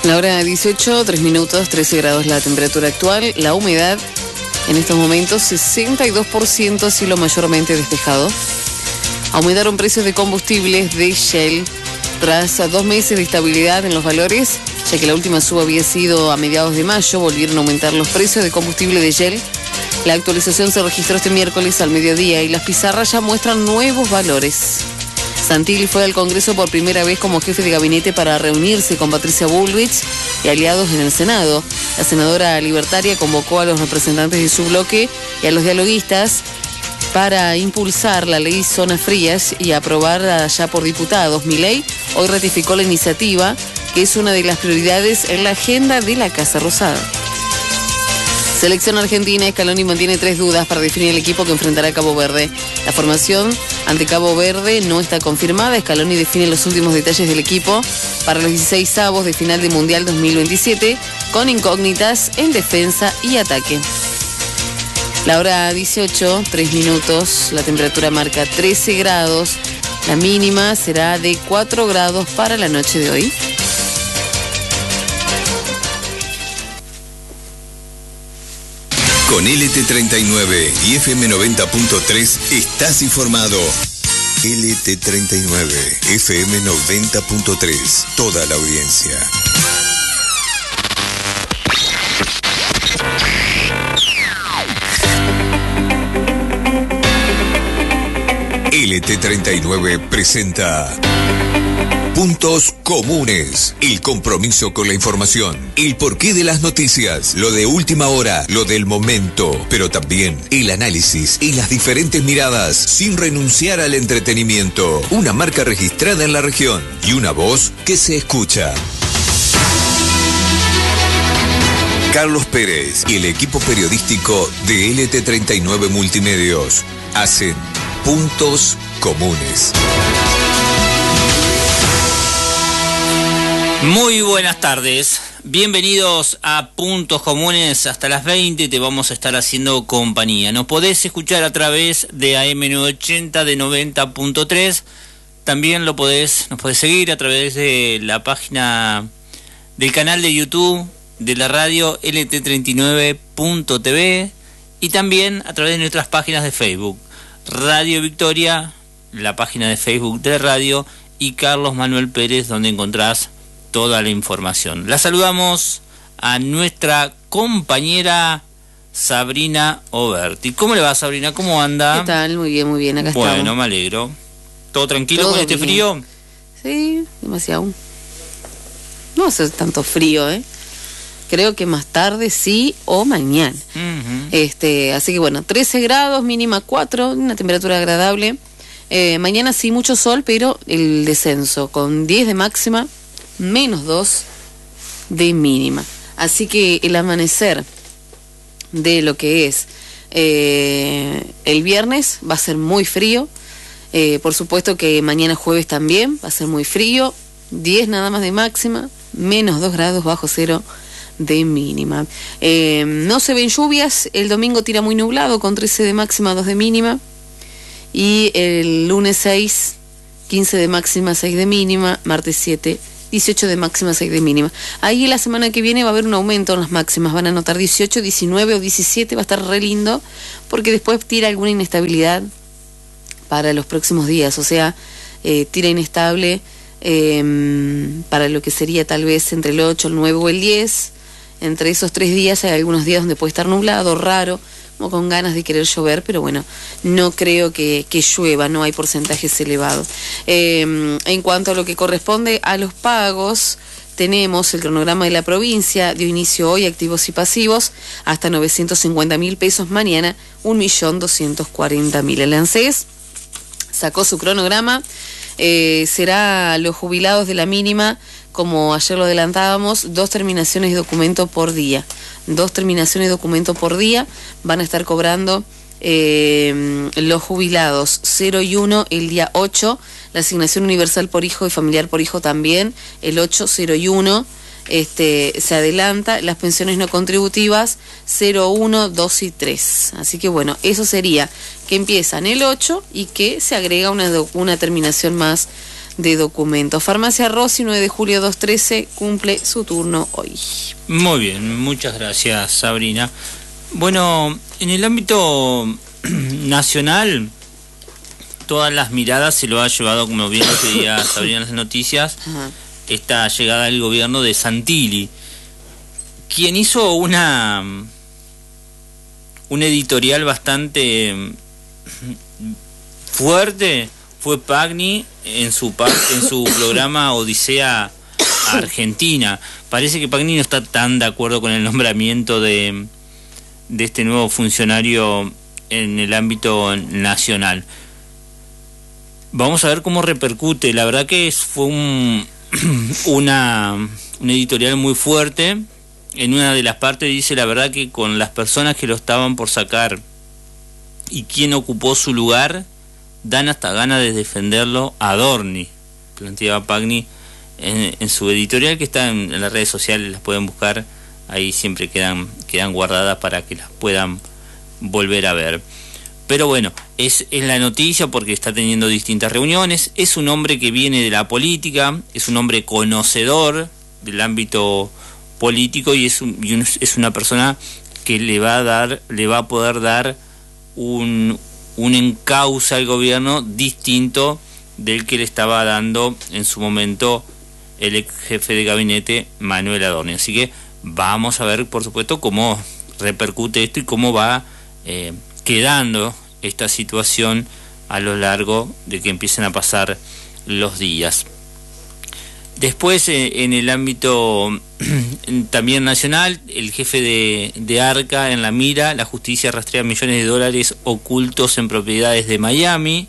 La hora 18, 3 minutos, 13 grados la temperatura actual. La humedad en estos momentos 62%, cielo mayormente despejado. Aumentaron precios de combustibles de Shell tras 2 meses de estabilidad en los valores, ya que la última suba había sido a mediados de mayo. Volvieron a aumentar los precios de combustible de Shell. La actualización se registró este miércoles al mediodía y las pizarras ya muestran nuevos valores. Santilli fue al Congreso por primera vez como jefe de gabinete para reunirse con Patricia Bullrich y aliados en el Senado. La senadora libertaria convocó a los representantes de su bloque y a los dialoguistas para impulsar la ley Zonas Frías y aprobar ya por diputados. Milei hoy ratificó la iniciativa, que es una de las prioridades en la agenda de la Casa Rosada. Selección argentina, Scaloni mantiene 3 dudas para definir el equipo que enfrentará a Cabo Verde. La formación ante Cabo Verde no está confirmada. Scaloni define los últimos detalles del equipo para los 16avos de final del Mundial 2027, con incógnitas en defensa y ataque. La hora 18, 3 minutos, la temperatura marca 13 grados. La mínima será de 4 grados para la noche de hoy. Con LT39 y FM 90.3 estás informado. LT39, FM 90.3, toda la audiencia. LT39 presenta Puntos Comunes, el compromiso con la información, el porqué de las noticias, lo de última hora, lo del momento, pero también el análisis y las diferentes miradas, sin renunciar al entretenimiento. Una marca registrada en la región y una voz que se escucha. Carlos Pérez y el equipo periodístico de LT39 Multimedios hacen Puntos Comunes. Muy buenas tardes, bienvenidos a Puntos Comunes. Hasta las 20 te vamos a estar haciendo compañía. Nos podés escuchar a través de AM980 de 90.3. También nos podés seguir a través de la página del canal de YouTube de la radio LT39.tv y también a través de nuestras páginas de Facebook, Radio Victoria, la página de Facebook de la radio, y Carlos Manuel Pérez, donde encontrás toda la información. La saludamos a nuestra compañera Sabrina Oberti. ¿Cómo le va, Sabrina? ¿Cómo anda? ¿Qué tal? Muy bien, acá estamos. Bueno, me alegro. ¿Todo tranquilo Todo con este bien. frío? Sí, demasiado. No hace tanto frío, ¿eh? Creo que más tarde sí o mañana. Así que bueno, 13 grados, mínima 4, una temperatura agradable. Mañana sí mucho sol, pero el descenso con 10 de máxima, menos 2 de mínima. Así que el amanecer de lo que es el viernes va a ser muy frío. Por supuesto que mañana jueves también va a ser muy frío. 10 nada más de máxima, menos 2 grados bajo cero de mínima. No se ven lluvias. El domingo tira muy nublado con 13 de máxima, 2 de mínima. Y el lunes 6, 15 de máxima, 6 de mínima. Martes 7, 18 de máxima, 6 de mínima. Ahí la semana que viene va a haber un aumento en las máximas. Van a anotar 18, 19 o 17. Va a estar re lindo, porque después tira alguna inestabilidad para los próximos días. O sea, tira inestable para lo que sería tal vez entre el 8, el 9 o el 10. Entre esos 3 días hay algunos días donde puede estar nublado, raro, como con ganas de querer llover, pero bueno, no creo que llueva, no hay porcentajes elevados. En cuanto a lo que corresponde a los pagos, tenemos el cronograma de la provincia, dio inicio hoy activos y pasivos, hasta 950.000 pesos, mañana 1.240.000. El ANSES sacó su cronograma, será los jubilados de la mínima, como ayer lo adelantábamos, 2 terminaciones de documento por día. 2 terminaciones de documento por día van a estar cobrando los jubilados 0 y 1 el día 8, la asignación universal por hijo y familiar por hijo también, el 8, 0 y 1. Se adelanta, las pensiones no contributivas 0, 1, 2 y 3. Así que bueno, eso sería que empiezan el 8 y que se agrega una terminación más de documentos. Farmacia Rossi, 9 de julio 213, cumple su turno hoy. Muy bien, muchas gracias, Sabrina. Bueno, en el ámbito nacional, todas las miradas se lo ha llevado, como bien lo pedía Sabrina en las noticias, esta llegada del gobierno de Santilli, quien hizo un editorial bastante fuerte. Fue Pagni en su programa Odisea Argentina. Parece que Pagni no está tan de acuerdo con el nombramiento de este nuevo funcionario en el ámbito nacional. Vamos a ver cómo repercute. La verdad que fue un editorial muy fuerte. En una de las partes dice la verdad que con las personas que lo estaban por sacar y quien ocupó su lugar, dan hasta ganas de defenderlo a Adorni, planteaba Pagni en su editorial, que está en las redes sociales, las pueden buscar, ahí siempre quedan guardadas para que las puedan volver a ver. Pero bueno, es la noticia porque está teniendo distintas reuniones, es un hombre que viene de la política, es un hombre conocedor del ámbito político y es una persona que le va a poder dar un encauce al gobierno distinto del que le estaba dando en su momento el ex jefe de gabinete Manuel Adorni. Así que vamos a ver, por supuesto, cómo repercute esto y cómo va quedando esta situación a lo largo de que empiecen a pasar los días. Después, en el ámbito también nacional, el jefe de Arca en la mira, la justicia rastrea millones de dólares ocultos en propiedades de Miami.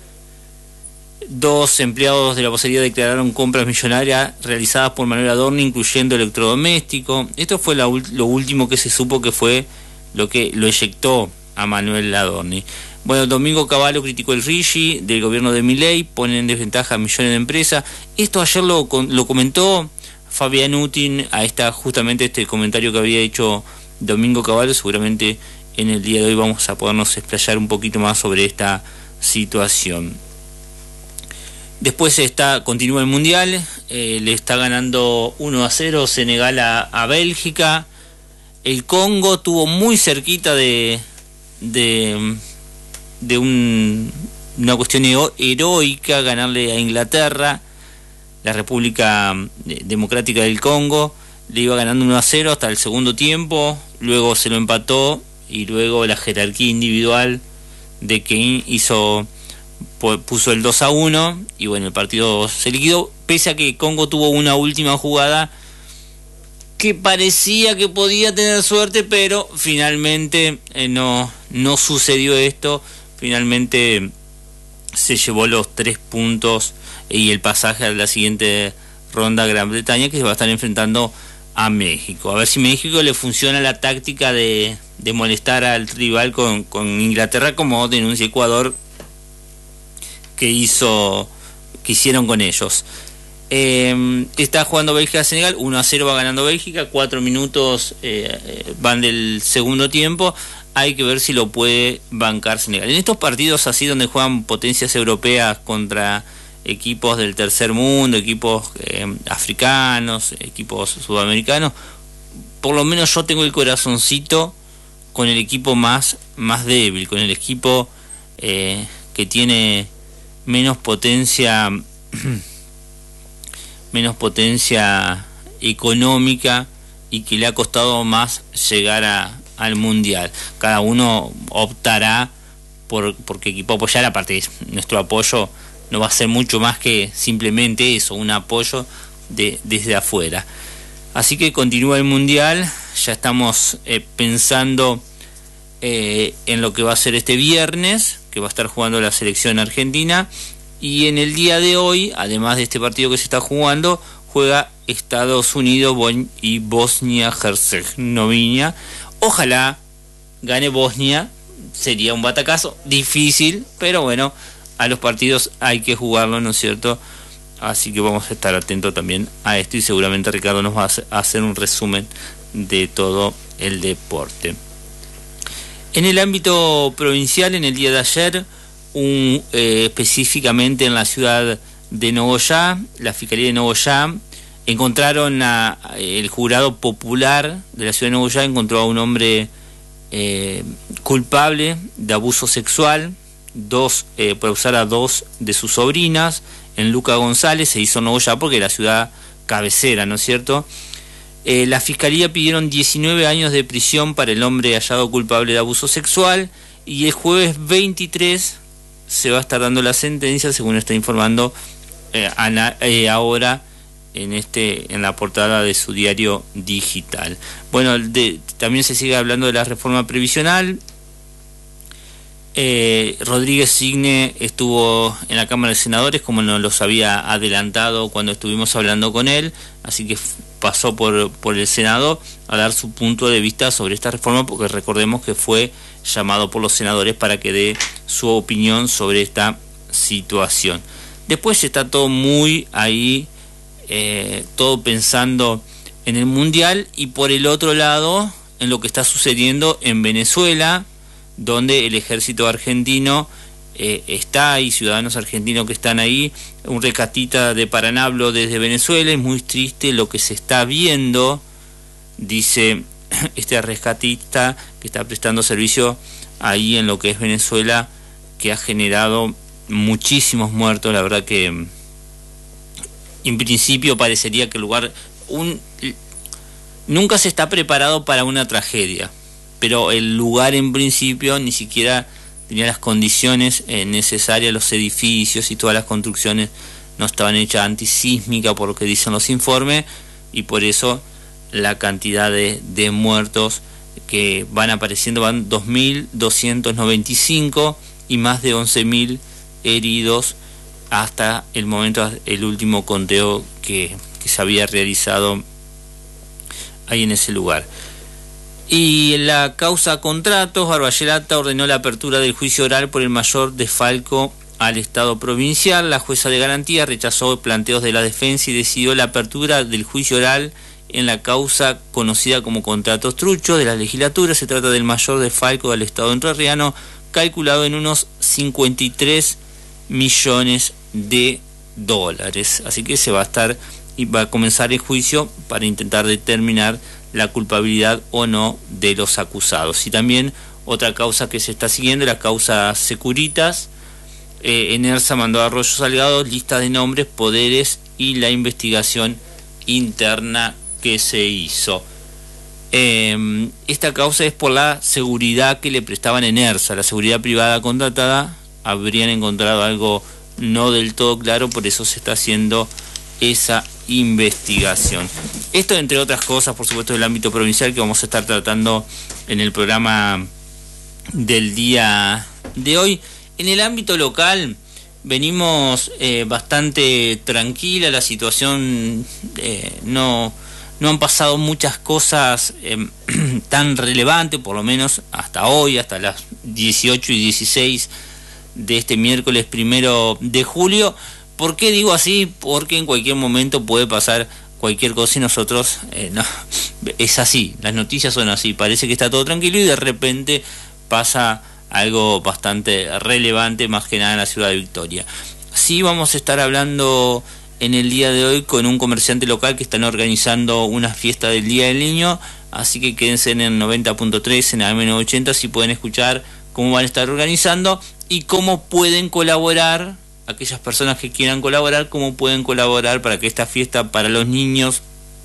2 empleados de la vocería declararon compras millonarias realizadas por Manuel Adorni, incluyendo electrodoméstico. Esto fue lo último que se supo que fue lo que lo eyectó a Manuel Adorni. Bueno, Domingo Cavallo criticó el RIGI del gobierno de Milei, pone en desventaja a millones de empresas. Esto ayer lo comentó Fabián Utin justamente este comentario que había hecho Domingo Cavallo. Seguramente en el día de hoy vamos a podernos explayar un poquito más sobre esta situación. Después continúa el Mundial, le está ganando 1-0 Senegal a Bélgica. El Congo tuvo muy cerquita de una cuestión heroica ganarle a Inglaterra. La República Democrática del Congo le iba ganando 1-0 hasta el segundo tiempo, luego se lo empató y luego la jerarquía individual de Kane puso el 2-1 y bueno, el partido se liquidó, pese a que Congo tuvo una última jugada que parecía que podía tener suerte, pero finalmente no sucedió esto. Finalmente se llevó los 3 puntos y el pasaje a la siguiente ronda a Gran Bretaña, que se va a estar enfrentando a México. A ver si México le funciona la táctica de molestar al rival con Inglaterra, como denuncia Ecuador que hicieron con ellos. Está jugando Bélgica-Senegal, 1-0 va ganando Bélgica, 4 minutos van del segundo tiempo. Hay que ver si lo puede bancar Senegal. En estos partidos así donde juegan potencias europeas contra equipos del tercer mundo, equipos africanos, equipos sudamericanos, por lo menos yo tengo el corazoncito con el equipo más débil, con el equipo que tiene menos potencia económica y que le ha costado más llegar al Mundial. Cada uno optará por qué equipo apoyar. Aparte, nuestro apoyo no va a ser mucho más que simplemente eso, un apoyo desde afuera. Así que continúa el Mundial, ya estamos pensando en lo que va a ser este viernes, que va a estar jugando la selección argentina, y en el día de hoy, además de este partido que se está jugando, juega Estados Unidos y Bosnia-Herzegovina. Ojalá gane Bosnia, sería un batacazo, difícil, pero bueno, a los partidos hay que jugarlo, ¿no es cierto? Así que vamos a estar atentos también a esto y seguramente Ricardo nos va a hacer un resumen de todo el deporte. En el ámbito provincial, en el día de ayer, específicamente en la ciudad de Nogoyá, la Fiscalía de Nogoyá, encontraron el jurado popular de la ciudad de Nogoyá encontró a un hombre culpable de abuso sexual, por usar a 2 de sus sobrinas, en Luca González. Se hizo Nogoyá porque es la ciudad cabecera, ¿no es cierto? La Fiscalía pidieron 19 años de prisión para el hombre hallado culpable de abuso sexual, y el jueves 23 se va a estar dando la sentencia, según está informando ahora en la portada de su diario digital. Bueno, también se sigue hablando de la reforma previsional. Rodríguez Signe estuvo en la Cámara de Senadores, como nos los había adelantado cuando estuvimos hablando con él, así que pasó por el Senado a dar su punto de vista sobre esta reforma, porque recordemos que fue llamado por los senadores para que dé su opinión sobre esta situación. Después está todo muy ahí, todo pensando en el Mundial, y por el otro lado en lo que está sucediendo en Venezuela, donde el ejército argentino está ahí, ciudadanos argentinos que están ahí. Un rescatista de Paraná habló desde Venezuela: es muy triste lo que se está viendo, dice este rescatista que está prestando servicio ahí en lo que es Venezuela, que ha generado muchísimos muertos. La verdad que en principio parecería que el lugar nunca se está preparado para una tragedia, pero el lugar en principio ni siquiera tenía las condiciones necesarias. Los edificios y todas las construcciones no estaban hechas antisísmicas, por lo que dicen los informes, y por eso la cantidad de muertos que van apareciendo van 2.295 y más de 11.000 heridos hasta el momento, el último conteo que se había realizado ahí en ese lugar. Y en la causa contratos, Barbayelata ordenó la apertura del juicio oral por el mayor desfalco al Estado provincial. La jueza de garantía rechazó planteos de la defensa y decidió la apertura del juicio oral en la causa conocida como contratos truchos de la legislatura. Se trata del mayor desfalco del Estado entrerriano, calculado en unos 53 millones de dólares. Así que va a comenzar el juicio para intentar determinar la culpabilidad o no de los acusados. Y también otra causa que se está siguiendo, la causa Securitas. ENERSA mandó a Arroyo Salgado lista de nombres, poderes y la investigación interna que se hizo. Esta causa es por la seguridad que le prestaban ENERSA. La seguridad privada contratada habrían encontrado algo no del todo claro, por eso se está haciendo esa investigación. Esto, entre otras cosas, por supuesto, del ámbito provincial, que vamos a estar tratando en el programa del día de hoy. En el ámbito local venimos bastante tranquila la situación, no han pasado muchas cosas tan relevantes, por lo menos hasta hoy, hasta las 18 y 16 de este miércoles 1 de julio. ¿Por qué digo así? Porque en cualquier momento puede pasar cualquier cosa y nosotros no, es así, las noticias son así, parece que está todo tranquilo y de repente pasa algo bastante relevante, más que nada en la ciudad de Victoria. Sí, vamos a estar hablando en el día de hoy con un comerciante local que están organizando una fiesta del Día del Niño, así que quédense en el 90.3 en AM980 si pueden escuchar cómo van a estar organizando y cómo pueden colaborar. Aquellas personas que quieran colaborar, cómo pueden colaborar para que esta fiesta para los niños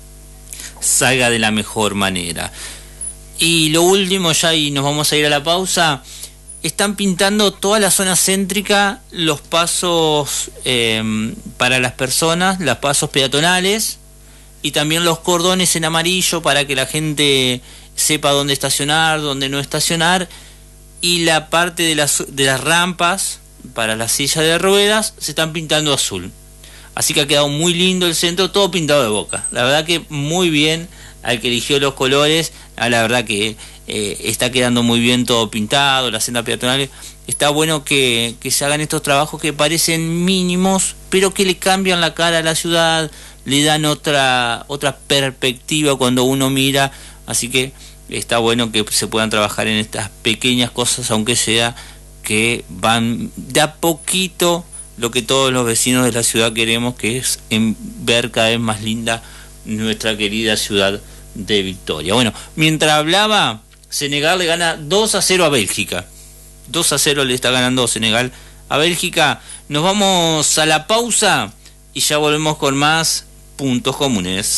salga de la mejor manera. Y lo último ya, y nos vamos a ir a la pausa, están pintando toda la zona céntrica, los pasos para las personas, los pasos peatonales y también los cordones en amarillo para que la gente sepa dónde estacionar, dónde no estacionar, y la parte de las rampas para la silla de ruedas se están pintando azul. Así que ha quedado muy lindo el centro, todo pintado de Boca. La verdad que muy bien al que eligió los colores. La verdad que está quedando muy bien todo pintado, la senda peatonal. Está bueno que se hagan estos trabajos que parecen mínimos, pero que le cambian la cara a la ciudad, le dan otra perspectiva cuando uno mira. Así que está bueno que se puedan trabajar en estas pequeñas cosas, aunque sea, que van de a poquito lo que todos los vecinos de la ciudad queremos, que es ver cada vez más linda nuestra querida ciudad de Victoria. Bueno, mientras hablaba, Senegal le gana 2-0 a Bélgica. 2-0 le está ganando Senegal a Bélgica. Nos vamos a la pausa y ya volvemos con más Puntos Comunes.